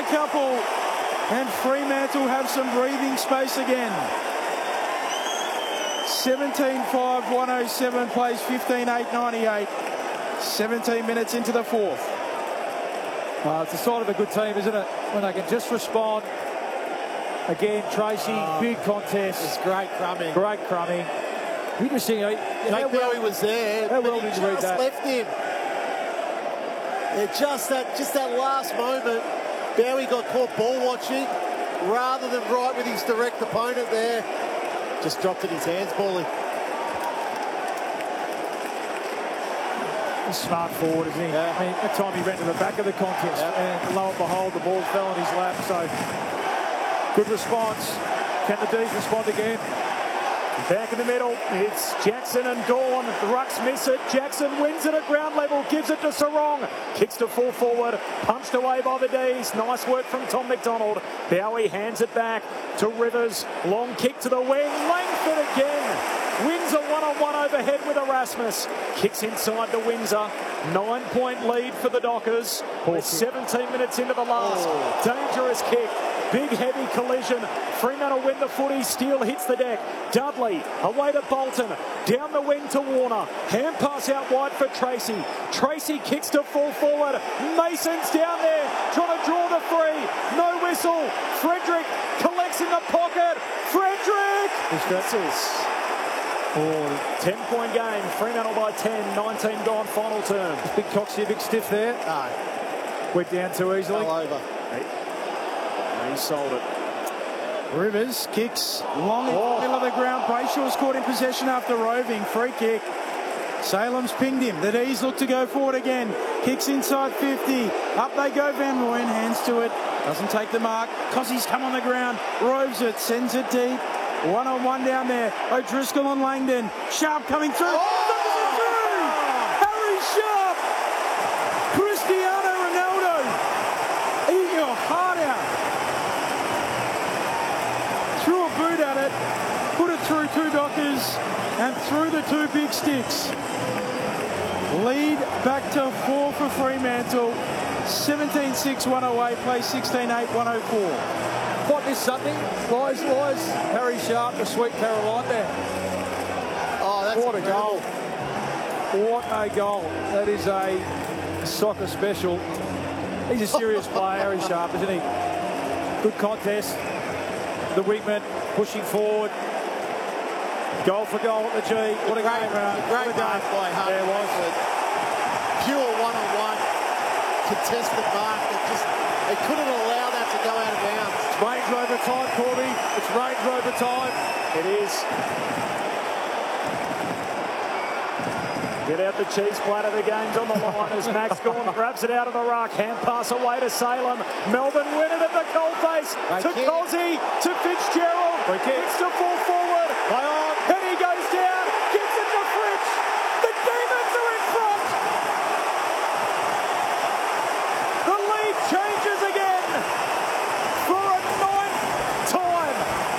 Another couple, and Fremantle have some breathing space again. 17-5, 107 plays 15-8, 98. 17 minutes into the fourth. It's a sign of a good team, isn't it? When they can just respond. Again, Tracy, big contest. It's great crumbing. Great crumbing. Interesting. Jake Bowie was there, how but well he did you read just that? left him. Yeah, just that last moment, Bowie got caught ball watching rather than right with his direct opponent there. Just dropped in his hands, Paulie. He's smart forward, isn't he? Yeah. I mean, that time he ran to the back of the contest, and lo and behold, the ball fell on his lap. So, good response. Can the D's respond again? Back in the middle, it's Jackson and Gawn. The rucks miss it. Jackson wins it at ground level, gives it to Sarong. Kicks to full forward, punched away by the D's. Nice work from Tom McDonald. Bowie hands it back to Rivers. Long kick to the wing. Langford again. Windsor one-on-one overhead with Erasmus. Kicks inside to Windsor. 9-point lead for the Dockers. We're 17 minutes into the last. Dangerous kick. Big heavy collision. Fremantle win the footy. Steele hits the deck. Dudley away to Bolton. Down the wing to Warner. Hand pass out wide for Tracy. Tracy kicks to full forward. Mason's down there trying to draw the three. No whistle. Frederick collects in the pocket. Frederick! Stresses. 10-point game. Fremantle by 10. 19 gone. Final term. Big Coxie, a big stiff there. No. Went down too easily. All over. He sold it. Rivers kicks long in the middle of the ground. Brayshaw's caught in possession after roving. Free kick. Salem's pinged him. The D's look to go forward again. Kicks inside 50. Up they go. Van Rooyen hands to it. Doesn't take the mark. Cossie's come on the ground. Roves it. Sends it deep. One-on-one down there. O'Driscoll and Langdon. Sharp coming through. Harry Sharp. Cristiano Ronaldo. Eat your heart out. Threw a boot at it. Put it through two Dockers and through the two big sticks. Lead back to 4 for Fremantle. 17-6, 108. Play 16-8, 104. What this Sunday? Lies, Harry Sharp, the Sweet Caroline there. Oh, that's what incredible. a goal. What a goal. That is a soccer special. He's a serious player, Harry Sharp, isn't he? Good contest. The wingman pushing forward. Goal for goal at the G. What a game, Great mark by Harvey. There was. Pure one-on-one contested mark that just, they couldn't allow that to go out of bounds. It's Range Rover time, Corby. It's Range Rover time. It is. Get out the cheese platter. The game's on the line as Max Gawn grabs it out of the ruck. Hand pass away to Salem. Melbourne win it at the coalface. To Cozzy, to Fitzgerald. Kicks to full forward. Play on. And he goes down. Gives it to Fritsch. The Demons are in front. The lead changes again for a 9th time.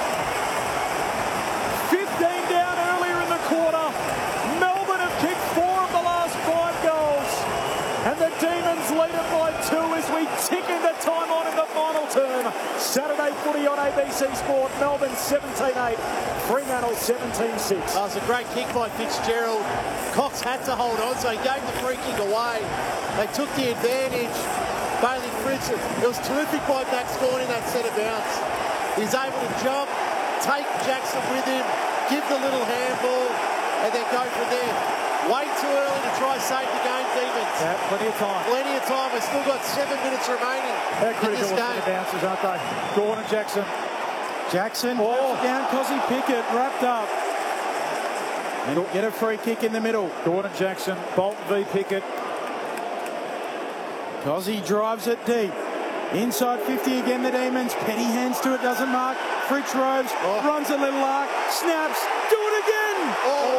15 down earlier in the quarter. Melbourne have kicked 4 of the last 5 goals. And the Demons lead it by 2 as we tick into time on in the final term. Saturday footy on ABC Sport. Melbourne 17-8. Fremantle 17-6. That was a great kick by Fitzgerald. Cox had to hold on, so he gave the free kick away. They took the advantage. Bailey Fritz, it was terrific by Max Gawn in that set of bounce. He's able to jump, take Jackson with him, give the little handball, and then go from there. Way too early to try save the game, Demons. Yeah, plenty of time. Plenty of time. We've still got 7 minutes remaining How critical in this was game. the bounces, aren't they? Gawn and Jackson. Jackson down. Cozzy Pickett wrapped up. And he'll get a free kick in the middle. Gordon Jackson, Bolton v Pickett. Cozzy drives it deep. Inside 50 again, the Demons. Petty hands to it, doesn't mark. Fritsch Roves runs a little arc, snaps, do it again!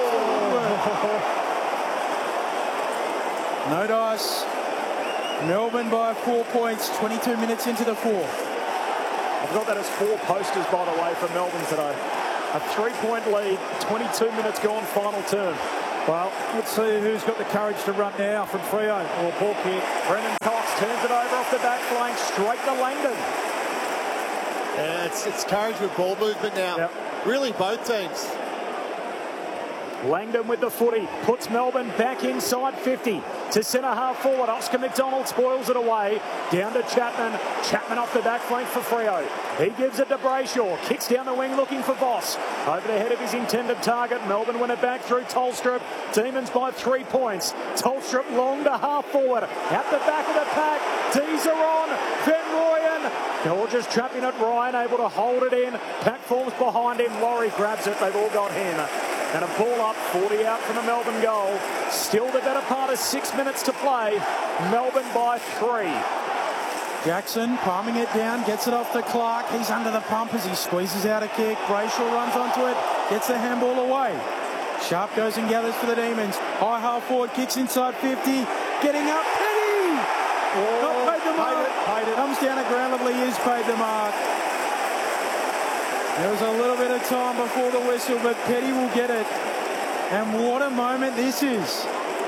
No dice. Melbourne by 4 points, 22 minutes into the fourth. I've got that as 4 posters, by the way, for Melbourne today. A 3-point lead, 22 minutes gone, final term. Well, let's see who's got the courage to run now from Freo. Poor kick. Brendan Cox turns it over a the back flank, straight to Langdon. Yeah, it's courage with ball movement now. Yep. Really, both teams. Langdon with the footy, puts Melbourne back inside 50 to centre half forward. Oscar McDonald spoils it away. Down to Chapman. Chapman off the back flank for Freo. He gives it to Brayshaw. Kicks down the wing looking for Voss. Over the head of his intended target. Melbourne win it back through Tolstrup. Demons by 3 points. Tolstrup long to half forward. At the back of the pack. D's are on. Van Rooyen. Gorgeous trapping at Ryan. Able to hold it in. Pack forms behind him. Laurie grabs it. They've all got him. And a ball up, 40 out from the Melbourne goal. Still the better part of 6 minutes to play. Melbourne by 3. Jackson palming it down, gets it off to Clark. He's under the pump as he squeezes out a kick. Brayshaw runs onto it, gets the handball away. Sharp goes and gathers for the Demons. High half forward, kicks inside 50. Getting up, Petty! Not paid the mark. Paid it. Comes down at ground level, he is paid the mark. There was a little bit of time before the whistle, but Petty will get it. And what a moment this is.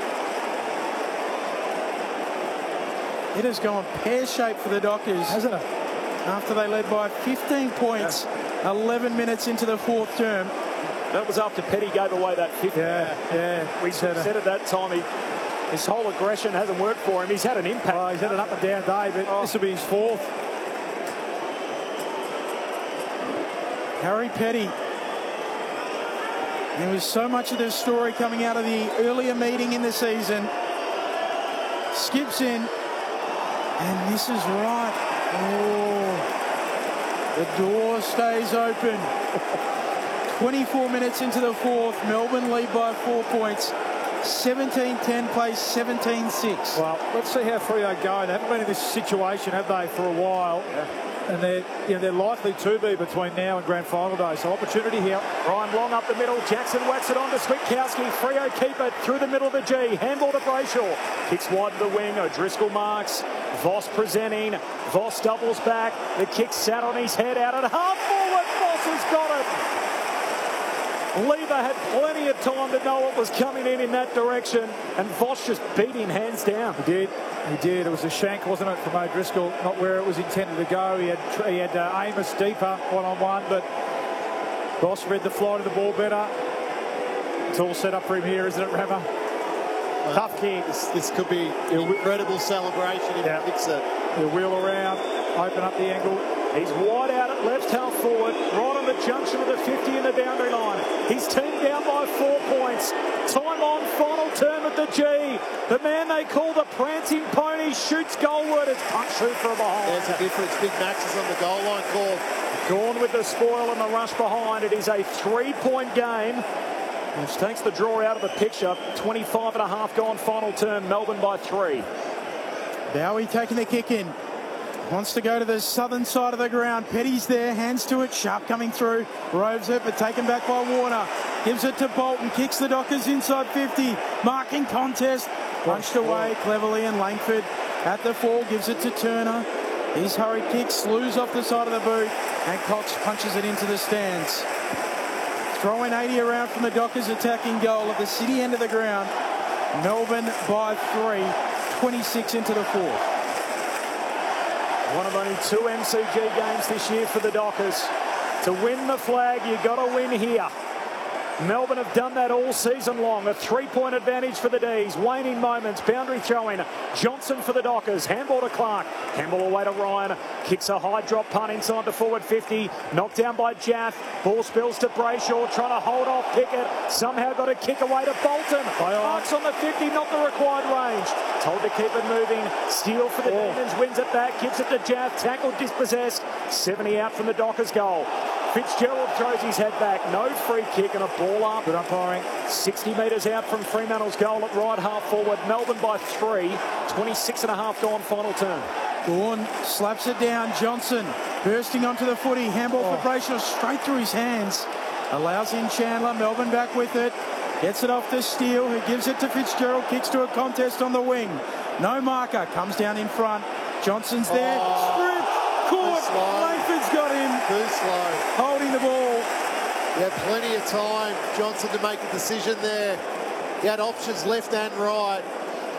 It has gone pear-shaped for the Dockers. Hasn't it? After they led by 15 points, 11 minutes into the fourth term. That was after Petty gave away that 50. Yeah. We said at that time his whole aggression hasn't worked for him. He's had an impact. Oh, he's had an up and down day, but this will be his fourth. Harry Petty. There was so much of this story coming out of the earlier meeting in the season. Skips in. And this is right. Oh, the door stays open. 24 minutes into the fourth. Melbourne lead by 4 points. 17-10 plays 17-6. Well, let's see how Freo go. They haven't been in this situation, have they, for a while? Yeah. And they're likely to be between now and grand final day. So opportunity here. Ryan Long up the middle. Jackson whacks it on to Switkowski. Freo keep it through the middle of the G. Handball to Brayshaw. Kicks wide to the wing. O'Driscoll marks. Voss presenting. Voss doubles back. The kick sat on his head out at half forward. Voss has got it. Lever had plenty of time to know what was coming in that direction. And Voss just beat him hands down. He did. It was a shank, wasn't it, from O'Driscoll? Not where it was intended to go. He had Amos deeper one-on-one, but Voss read the flight of the ball better. It's all set up for him here, isn't it, Rammer? Tough kick. This could be an incredible celebration if he kicks it. He'll wheel around, open up the angle. He's wide out at left half forward, right on the junction of the 50 and the boundary line. His team down by 4 points. Time on, final term at the G. The man they call the prancing pony shoots goalward. It's punch through from behind. There's a difference. Big Max is on the goal line call. Gone with the spoil and the rush behind. It is a 3-point game, which takes the draw out of the picture. 25 and a half gone final term. Melbourne by 3. Bowie taking the kick in. Wants to go to the southern side of the ground. Petty's there, hands to it. Sharp coming through. Roves it, but taken back by Warner. Gives it to Bolton. Kicks the Dockers inside 50. Marking contest. Punched away cleverly, and Langford at the fall gives it to Turner. His hurried kick slews off the side of the boot, and Cox punches it into the stands. Throwing 80 around from the Dockers attacking goal at the city end of the ground. Melbourne by 3, 26 into the fourth. One of only 2 MCG games this year for the Dockers. To win the flag, you've got to win here. Melbourne have done that all season long. A 3-point advantage for the D's. Waning moments. Boundary throw-in. Johnson for the Dockers. Handball to Clark. Handball away to Ryan. Kicks a high drop punt inside the forward 50. Knocked down by Jaff. Ball spills to Brayshaw. Trying to hold off Pickett. Somehow got a kick away to Bolton. Marks on the 50. Not the required range. Told to keep it moving. Steele for the Demons. Wins it back. Gives it to Jaff. Tackled, dispossessed. 70 out from the Dockers goal. Fitzgerald throws his head back. No free kick and a ball up. Good umpiring. 60 metres out from Fremantle's goal at right half forward. Melbourne by 3. 26 and a half gone final turn. Gawn slaps it down. Johnson bursting onto the footy. Handball for Brayshaw straight through his hands. Allows in Chandler. Melbourne back with it. Gets it off to Steele, who gives it to Fitzgerald. Kicks to a contest on the wing. No marker. Comes down in front. Johnson's there. Strip. Caught. Langford's got him. Too slow. Holding the ball. He had plenty of time, Johnson, to make a decision there. He had options left and right.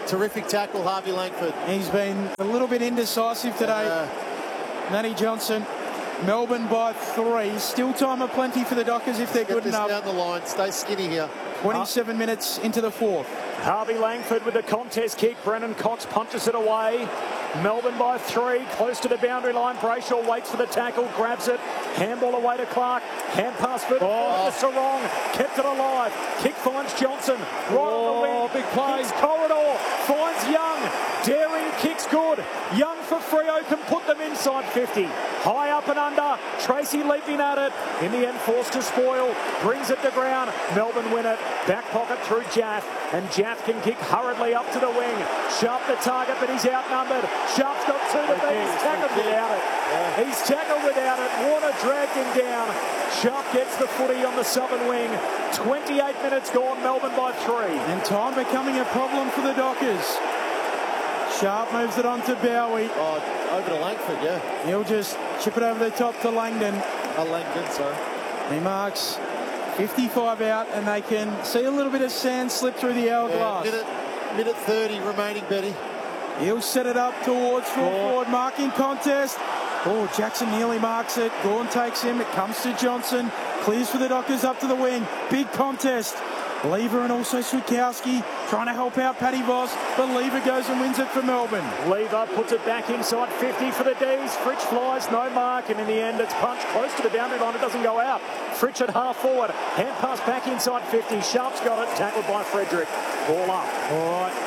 Terrific tackle, Harvey Langford. He's been a little bit indecisive today. Matty Johnson. Melbourne by 3. Still time aplenty for the Dockers if they're good enough. Down the line. Stay skinny here. 27 minutes into the 4th. Harvey Langford with the contest kick. Brennan Cox punches it away. Melbourne by 3, close to the boundary line. Brayshaw waits for the tackle, grabs it. Handball away to Clark. Hand pass for Sarong. Kept it alive. Kick finds Johnson. Right on the wing. Big play. Kicks corridor. Finds Young. Daring kicks good. Young for Freo can put them inside 50. High up and under. Tracy leaping at it. In the end, forced to spoil. Brings it to ground. Melbourne win it. Back pocket through Jaff. And Jaff can kick hurriedly up to the wing. Sharp the target, but he's outnumbered. Sharp's got 2 to beat. He's tackled without it. He's tackled without it. Warner dragged him down. Sharp gets the footy on the southern wing. 28 minutes gone. Melbourne by 3. And time becoming a problem for the Dockers. Sharp moves it on to Bowie. Over to Langford, yeah. He'll just chip it over the top to Langdon. Langdon, sorry. He marks 55 out, and they can see a little bit of sand slip through the hourglass. Minute 30 remaining, Betty. He'll set it up towards full forward marking contest. Oh, Jackson nearly marks it. Gawn takes him. It comes to Johnson. Clears for the Dockers up to the wing. Big contest. Lever and also Switkowski trying to help out Paddy Voss, but Lever goes and wins it for Melbourne. Lever puts it back inside 50 for the D's. Fritsch flies, no mark, and in the end it's punched close to the boundary line. It doesn't go out. Fritsch at half forward. Hand pass back inside 50. Sharp's got it. Tackled by Frederick. Ball up. All right.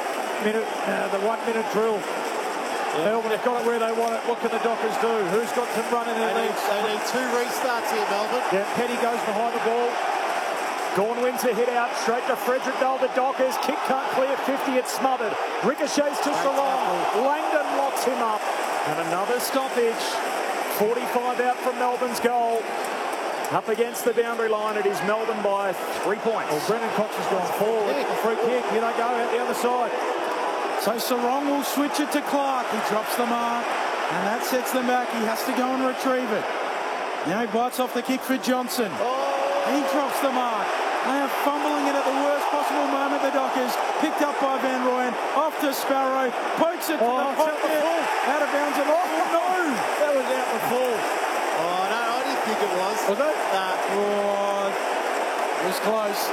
The 1 minute drill. Melbourne have got it where they want it. What can the Dockers do? Who's got some running in They there? need 2 restarts here, Melbourne. Yeah, Petty goes behind the ball. Gawn wins the hit out, straight to Frederick Doll, the Dockers. Kick can't clear 50, it's smothered. Ricochets to Sarong. Langdon locks him up. And another stoppage. 45 out from Melbourne's goal. Up against the boundary line, it is Melbourne by 3 points. Well, Brennan Cox has gone forward. A free kick. Here they go out the other side. So Sarong will switch it to Clark. He drops the mark, and that sets them back. He has to go and retrieve it. Now he bites off the kick for Johnson. He drops the mark. They are fumbling it at the worst possible moment, the Dockers. Picked up by Van Rooyen. Off to Sparrow. Pokes it to the pocket. Out of bounds. No! That was out the full. Oh, no, I didn't think it was. Was it? Oh, it was close.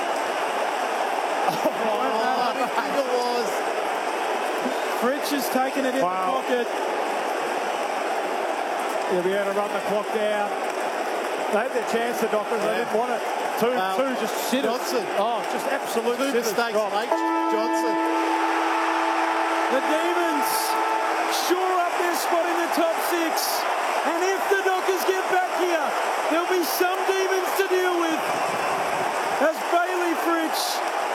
I didn't think it was. Fritsch has taken it in the pocket. He'll be able to run the clock down. They had their chance, the Dockers. They didn't want it. Two just sitters. Johnson. Oh, just absolute 2 sitters. mistakes, mate. Johnson. The Demons shore up their spot in the top 6. And if the Dockers get back here, there'll be some Demons to deal with. As Bailey Fritsch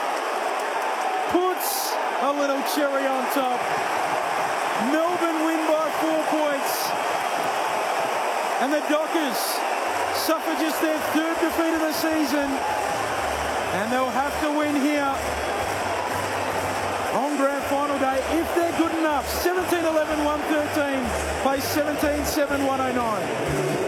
puts a little cherry on top. Melbourne win by 4 points. And the Dockers suffer just their 3rd defeat of the season. And they'll have to win here on grand final day if they're good enough. 17-11, 113, play 17-7, 109.